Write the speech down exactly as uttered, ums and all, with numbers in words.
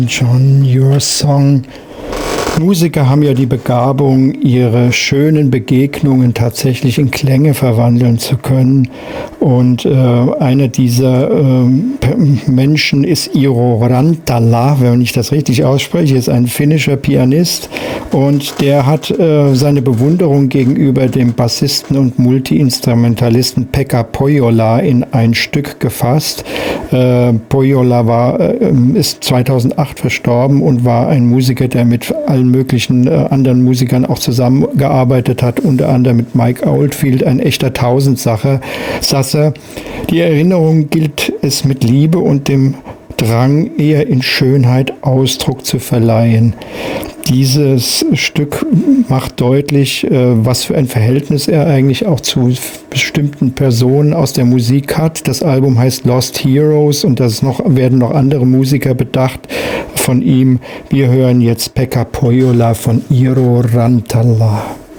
John, Your Song. Musiker haben ja die Begabung, ihre schönen Begegnungen tatsächlich in Klänge verwandeln zu können. Und äh, einer dieser äh, Menschen ist Iiro Rantala, wenn ich das richtig ausspreche, ist ein finnischer Pianist. Und der hat äh, seine Bewunderung gegenüber dem Bassisten und Multi-Instrumentalisten Pekka Pohjola in ein Stück gefasst. Äh, Pohjola war, äh, ist zweitausendacht verstorben und war ein Musiker, der mit allen möglichen äh, anderen Musikern auch zusammengearbeitet hat, unter anderem mit Mike Oldfield, ein echter Tausendsasser. Die Erinnerung gilt es mit Liebe und dem Drang, eher in Schönheit Ausdruck zu verleihen. Dieses Stück macht deutlich, was für ein Verhältnis er eigentlich auch zu bestimmten Personen aus der Musik hat. Das Album heißt Lost Heroes und das noch, werden noch andere Musiker bedacht von ihm. Wir hören jetzt Pekka Pohjola von Iiro Rantala.